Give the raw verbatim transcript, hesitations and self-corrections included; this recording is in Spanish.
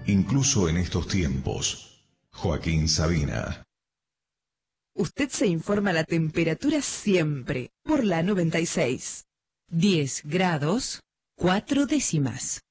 incluso en estos tiempos. Joaquín Sabina. Usted se informa la temperatura siempre por la noventa y seis. diez grados, cuatro décimas.